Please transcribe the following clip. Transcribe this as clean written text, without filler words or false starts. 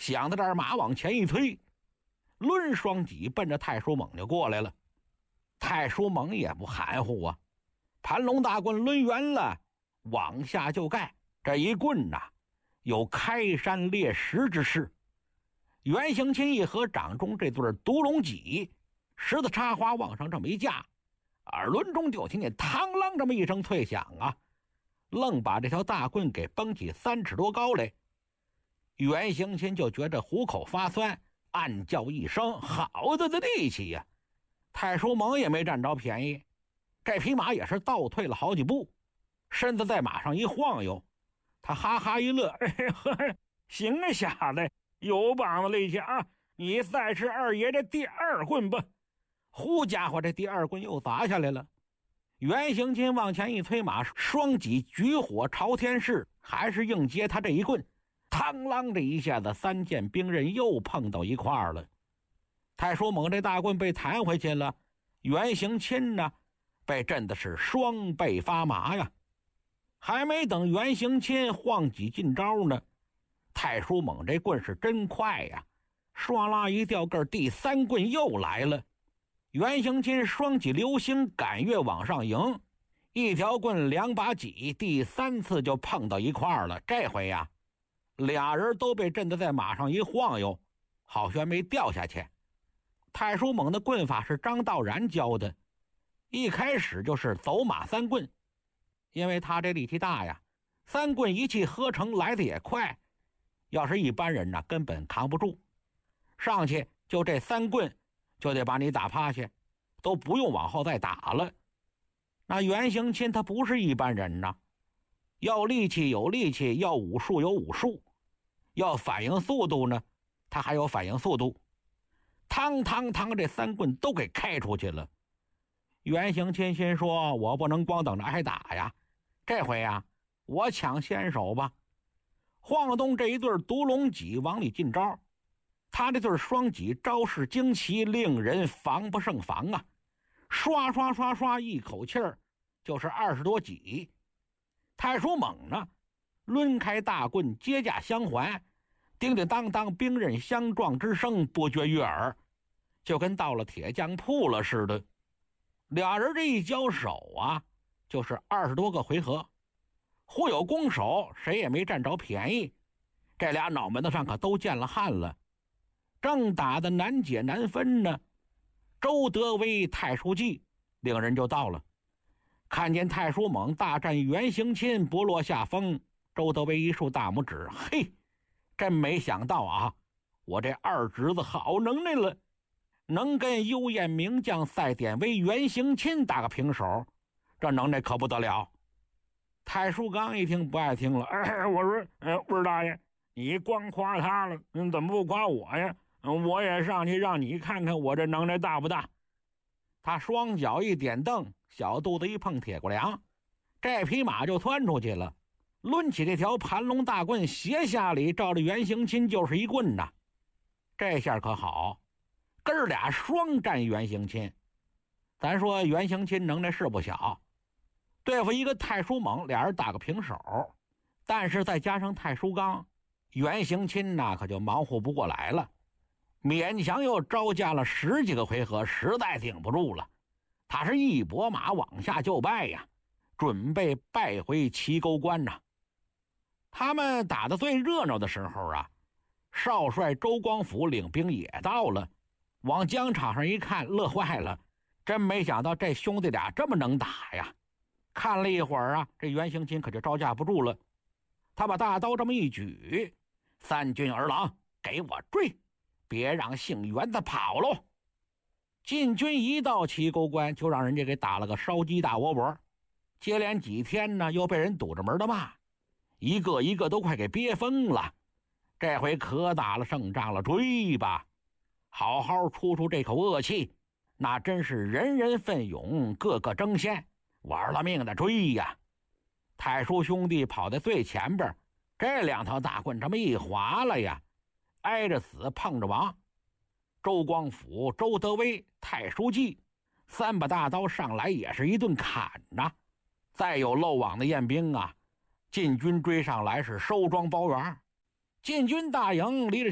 想到这儿，马往前一推，抡双戟奔着太叔猛就过来了。太叔猛也不含糊啊，盘龙大棍抡圆了，往下就盖。这一棍呐，有开山裂石之势。袁行钦一合掌中这对独龙戟，十字插花往上这么一架，耳轮中就听见嘡啷这么一声脆响啊，愣把这条大棍给绷起3尺多高来。袁行钦就觉着虎口发酸，暗叫一声：“好大的力气呀！”太叔猛也没占着便宜，这匹马也是倒退了好几步，身子在马上一晃悠，他哈哈一乐：“行啊，小子，有膀子力气啊！你再吃二爷这第2棍吧！”呼家伙，这第2棍又砸下来了。袁行钦往前一催马，双戟举火朝天式，还是硬接他这一棍。嘡啷这一下子，3件兵刃又碰到一块儿了。太叔猛这大棍被弹回去了，袁行钦呢被震的是双背发麻呀。还没等袁行钦晃戟进招呢，太叔猛这棍是真快呀，唰啦一掉个，第3棍又来了。袁行钦双戟流星赶跃往上迎，一条棍2把戟，第3次就碰到一块儿了。这回呀，俩人都被震得在马上一晃悠，好悬没掉下去。太叔猛的棍法是张道然教的，一开始就是走马3棍，因为他这力气大呀，3棍一气呵成，来的也快，要是一般人呢根本扛不住，上去就这3棍就得把你打趴下，都不用往后再打了。那袁行钦他不是一般人呐，要力气有力气，要武术有武术，要反应速度呢，他还有反应速度。嘡嘡嘡，这3棍都给开出去了。袁行钦心说：“我不能光等着挨打呀，这回呀，我抢先手吧。”晃动这一对独龙戟往里进招，他这对双戟招式惊奇，令人防不胜防啊！刷刷刷刷，一口气儿就是20多戟。太叔猛呢，抡开大棍，接架相还，叮叮当当，兵刃相撞之声不绝于耳，就跟到了铁匠铺了似的。俩人这一交手啊，就是20多个回合，互有攻守，谁也没占着便宜。这俩脑门子上可都见了汗了，正打得难解难分呢。周德威、太叔季两人就到了，看见太叔猛大战袁行钦不落下风，周德威一竖大拇指：“嘿，真没想到啊，我这二侄子好能耐了，能跟幽燕名将赛典韦袁行钦打个平手，这能耐可不得了。”太叔刚一听不爱听了：“我说，魏大爷，你光夸他了，怎么不夸我呀？我也上去让你看看我这能耐大不大。”他双脚一点蹬，小肚子一碰铁骨梁，这匹马就窜出去了，抡起这条盘龙大棍，斜下里照着袁行钦就是一棍呐。这下可好，哥俩双战袁行钦。咱说袁行钦能耐是不小，对付一个太叔猛，俩人打个平手，但是再加上太叔刚，袁行钦那可就忙活不过来了，勉强又招架了10几个回合，实在顶不住了。他是一拨马往下就败呀，准备败回齐沟关呐。他们打得最热闹的时候啊，少帅周光甫领兵也到了，往疆场上一看，乐坏了，真没想到这兄弟俩这么能打呀。看了一会儿啊，这袁行钦可就招架不住了，他把大刀这么一举：“3军儿郎，给我追，别让姓袁的跑喽！”晋军一到齐沟关，就让人家给打了个烧鸡大窝脖，接连几天呢，又被人堵着门的骂，一个一个都快给憋疯了。这回可打了胜仗了，追吧，好好出这口恶气，那真是人人奋勇，个个争先，玩了命的追呀！太叔兄弟跑在最前边，这2条大棍这么一划了呀，挨着死碰着亡。周光甫、周德威、太叔季3把大刀上来也是一顿砍呐。再有漏网的验兵啊，晋军追上来是收庄包圆。晋军大营离着